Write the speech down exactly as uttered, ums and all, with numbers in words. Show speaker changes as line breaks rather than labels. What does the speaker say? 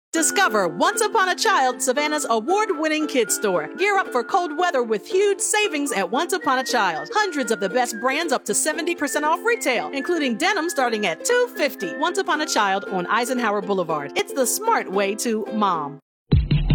Discover Once Upon a Child, Savannah's award-winning kids store. Gear up for cold weather with huge savings at Once Upon a Child. Hundreds of the best brands up to seventy percent off retail, including denim starting at two hundred fifty dollars. Once Upon a Child on Eisenhower Boulevard. It's the smart way to mom.